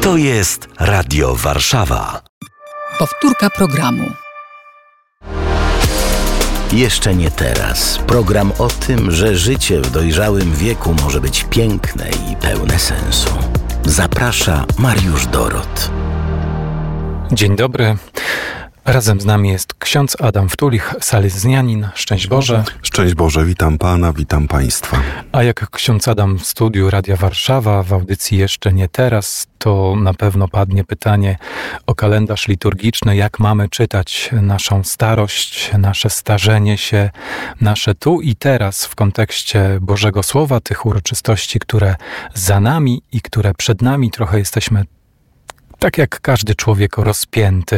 To jest Radio Warszawa. Powtórka programu. Jeszcze nie teraz. Program o tym, że życie w dojrzałym wieku może być piękne i pełne sensu. Zaprasza Mariusz Dorot. Dzień dobry. Razem z nami jest ksiądz Adam Wtulich, salezjanin. Szczęść Boże. Szczęść Boże, witam Pana, witam Państwa. A jak ksiądz Adam w studiu Radia Warszawa, w audycji Jeszcze nie teraz, to na pewno padnie pytanie o kalendarz liturgiczny, jak mamy czytać naszą starość, nasze starzenie się, nasze tu i teraz w kontekście Bożego Słowa, tych uroczystości, które za nami i które przed nami. Trochę jesteśmy tak jak każdy człowiek rozpięty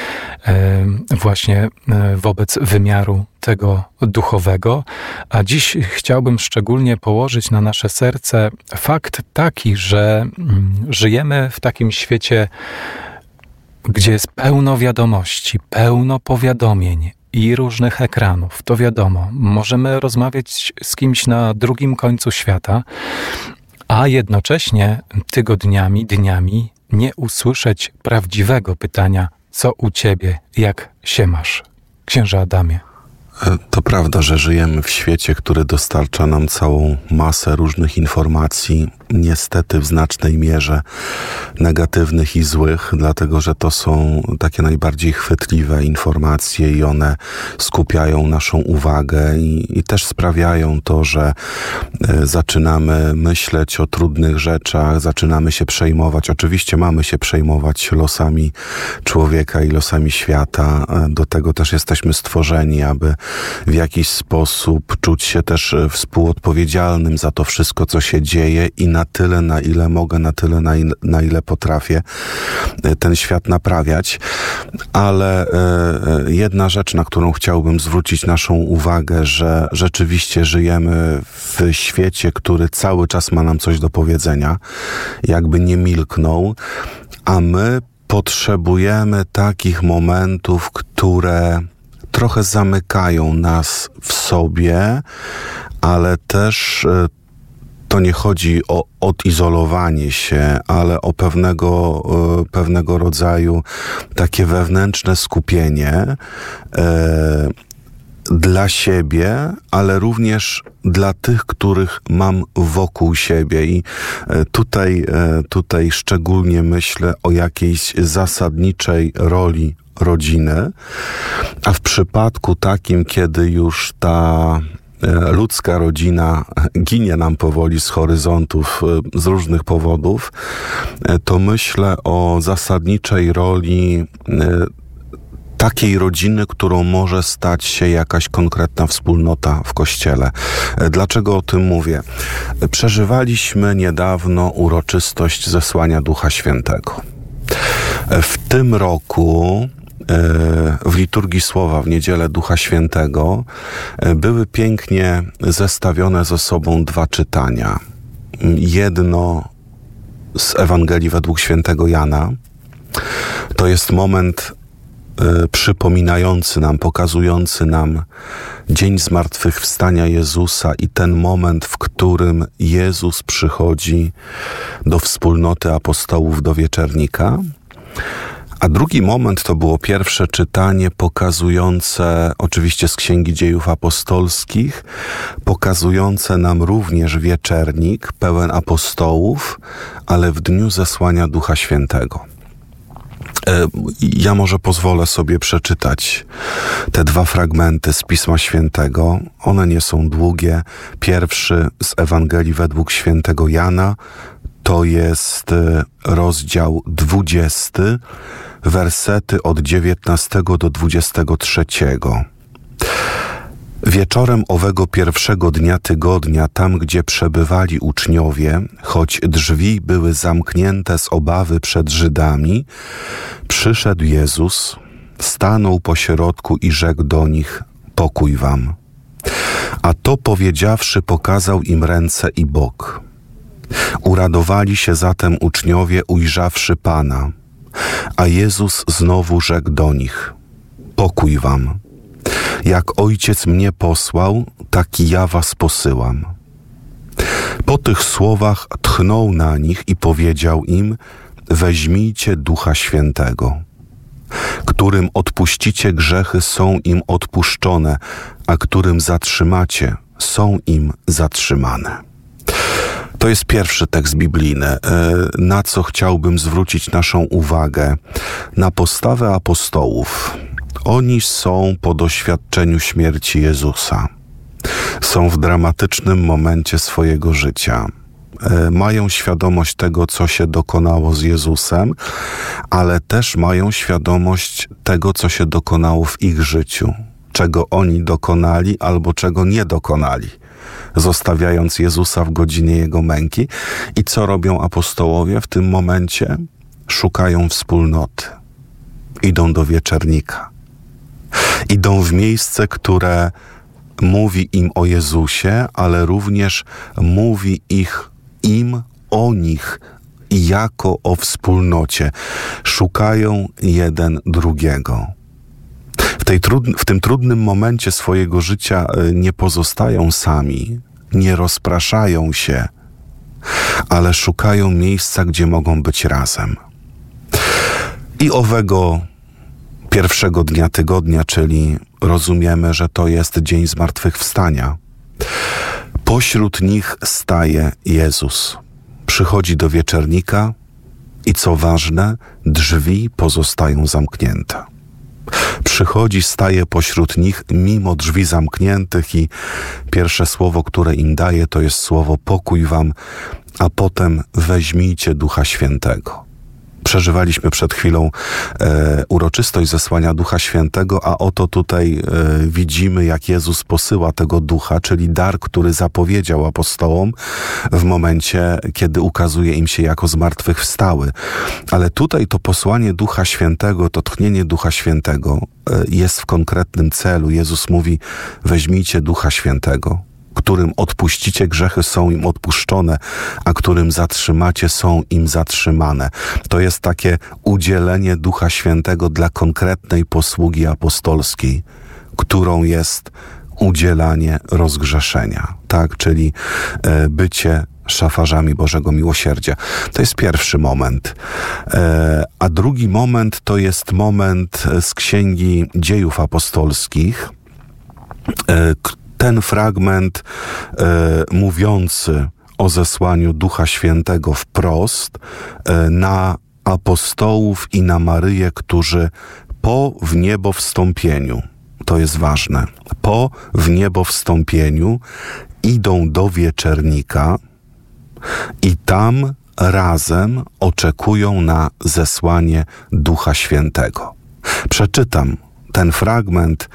właśnie wobec wymiaru tego duchowego. A dziś chciałbym szczególnie położyć na nasze serce fakt taki, że żyjemy w takim świecie, gdzie jest pełno wiadomości, pełno powiadomień i różnych ekranów. To wiadomo, możemy rozmawiać z kimś na drugim końcu świata, a jednocześnie tygodniami, dniami nie usłyszeć prawdziwego pytania, co u ciebie, jak się masz? Księże Adamie. To prawda, że żyjemy w świecie, który dostarcza nam całą masę różnych informacji, niestety w znacznej mierze negatywnych i złych, dlatego że to są takie najbardziej chwytliwe informacje i one skupiają naszą uwagę i też sprawiają to, że zaczynamy myśleć o trudnych rzeczach, zaczynamy się przejmować. Oczywiście mamy się przejmować losami człowieka i losami świata. Do tego też jesteśmy stworzeni, aby w jakiś sposób czuć się też współodpowiedzialnym za to wszystko, co się dzieje i na tyle, na ile mogę, na tyle, na ile potrafię ten świat naprawiać. Ale jedna rzecz, na którą chciałbym zwrócić naszą uwagę, że rzeczywiście żyjemy w świecie, który cały czas ma nam coś do powiedzenia, jakby nie milknął, a my potrzebujemy takich momentów, które trochę zamykają nas w sobie, ale też to nie chodzi o odizolowanie się, ale o pewnego rodzaju takie wewnętrzne skupienie dla siebie, ale również dla tych, których mam wokół siebie. I tutaj szczególnie myślę o jakiejś zasadniczej roli rodziny, a w przypadku takim, kiedy już ta ludzka rodzina ginie nam powoli z horyzontów z różnych powodów, to myślę o zasadniczej roli takiej rodziny, którą może stać się jakaś konkretna wspólnota w Kościele. Dlaczego o tym mówię? Przeżywaliśmy niedawno uroczystość zesłania Ducha Świętego. W tym roku w liturgii Słowa w Niedzielę Ducha Świętego były pięknie zestawione ze sobą dwa czytania. Jedno z Ewangelii według świętego Jana. To jest moment przypominający nam, pokazujący nam dzień zmartwychwstania Jezusa i ten moment, w którym Jezus przychodzi do wspólnoty apostołów, do wieczernika. A drugi moment to było pierwsze czytanie pokazujące, oczywiście z Księgi Dziejów Apostolskich, pokazujące nam również wieczernik pełen apostołów, ale w dniu zesłania Ducha Świętego. Ja może pozwolę sobie przeczytać te dwa fragmenty z Pisma Świętego. One nie są długie. Pierwszy z Ewangelii według świętego Jana to jest rozdział 20, wersety od 19 do 23. Wieczorem owego pierwszego dnia tygodnia, tam gdzie przebywali uczniowie, choć drzwi były zamknięte z obawy przed Żydami, przyszedł Jezus, stanął pośrodku i rzekł do nich: pokój wam. A to powiedziawszy, pokazał im ręce i bok. Uradowali się zatem uczniowie, ujrzawszy Pana. A Jezus znowu rzekł do nich: pokój wam. Jak Ojciec mnie posłał, tak i ja was posyłam. Po tych słowach tchnął na nich i powiedział im: weźmijcie Ducha Świętego, którym odpuścicie grzechy, są im odpuszczone, a którym zatrzymacie, są im zatrzymane. To jest pierwszy tekst biblijny, na co chciałbym zwrócić naszą uwagę. Na postawę apostołów. Oni są po doświadczeniu śmierci Jezusa. Są w dramatycznym momencie swojego życia. Mają świadomość tego, co się dokonało z Jezusem, ale też mają świadomość tego, co się dokonało w ich życiu. Czego oni dokonali albo czego nie dokonali, zostawiając Jezusa w godzinie Jego męki. I co robią apostołowie w tym momencie? Szukają wspólnoty. Idą do wieczernika. Idą w miejsce, które mówi im o Jezusie, ale również mówi im o nich jako o wspólnocie. Szukają jeden drugiego. W tym trudnym momencie swojego życia nie pozostają sami, nie rozpraszają się, ale szukają miejsca, gdzie mogą być razem. I owego pierwszego dnia tygodnia, czyli rozumiemy, że to jest dzień zmartwychwstania, pośród nich staje Jezus. Przychodzi do wieczernika i co ważne, drzwi pozostają zamknięte. Przychodzi, staje pośród nich mimo drzwi zamkniętych i pierwsze słowo, które im daje, to jest słowo pokój wam, a potem weźmijcie Ducha Świętego. Przeżywaliśmy przed chwilą uroczystość zesłania Ducha Świętego, a oto tutaj widzimy, jak Jezus posyła tego Ducha, czyli dar, który zapowiedział apostołom w momencie, kiedy ukazuje im się jako zmartwychwstały. Ale tutaj to posłanie Ducha Świętego, to tchnienie Ducha Świętego jest w konkretnym celu. Jezus mówi, weźmijcie Ducha Świętego, którym odpuścicie grzechy, są im odpuszczone, a którym zatrzymacie, są im zatrzymane. To jest takie udzielenie Ducha Świętego dla konkretnej posługi apostolskiej, którą jest udzielanie rozgrzeszenia, tak? Czyli bycie szafarzami Bożego Miłosierdzia. To jest pierwszy moment. A drugi moment to jest moment z Księgi Dziejów Apostolskich, ten fragment mówiący o zesłaniu Ducha Świętego wprost na apostołów i na Maryję, którzy po wniebowstąpieniu, to jest ważne, po wniebowstąpieniu idą do wieczernika i tam razem oczekują na zesłanie Ducha Świętego. Przeczytam ten fragment.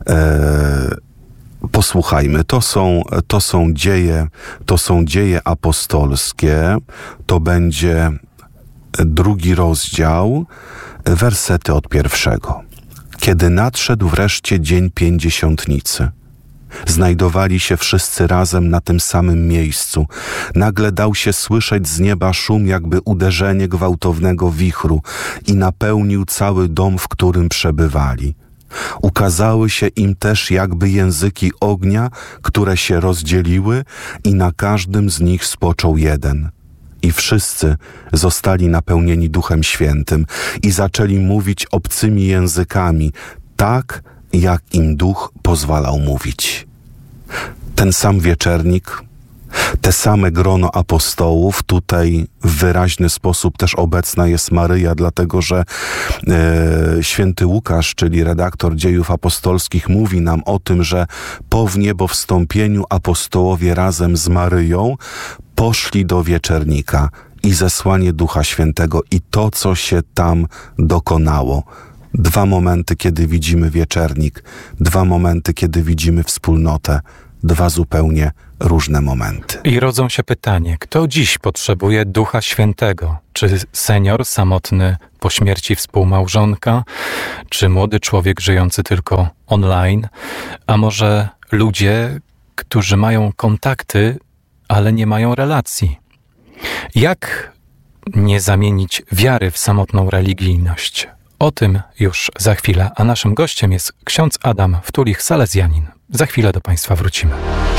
Posłuchajmy, to są dzieje apostolskie, to będzie 2 rozdział, wersety od 1. Kiedy nadszedł wreszcie dzień pięćdziesiątnicy, znajdowali się wszyscy razem na tym samym miejscu. Nagle dał się słyszeć z nieba szum, jakby uderzenie gwałtownego wichru i napełnił cały dom, w którym przebywali. Ukazały się im też jakby języki ognia, które się rozdzieliły i na każdym z nich spoczął jeden. I wszyscy zostali napełnieni Duchem Świętym i zaczęli mówić obcymi językami, tak jak im Duch pozwalał mówić. Ten sam wieczernik, te same grono apostołów, tutaj w wyraźny sposób też obecna jest Maryja, dlatego że święty Łukasz, czyli redaktor Dziejów Apostolskich, mówi nam o tym, że po wniebowstąpieniu apostołowie razem z Maryją poszli do wieczernika i zesłanie Ducha Świętego i to, co się tam dokonało. 2 momenty, kiedy widzimy wieczernik, 2 momenty, kiedy widzimy wspólnotę, 2 zupełnie różne momenty. I rodzą się pytanie, kto dziś potrzebuje Ducha Świętego? Czy senior samotny po śmierci współmałżonka? Czy młody człowiek żyjący tylko online? A może ludzie, którzy mają kontakty, ale nie mają relacji? Jak nie zamienić wiary w samotną religijność? O tym już za chwilę, a naszym gościem jest ksiądz Adam Wtulich, salezjanin. Za chwilę do Państwa wrócimy.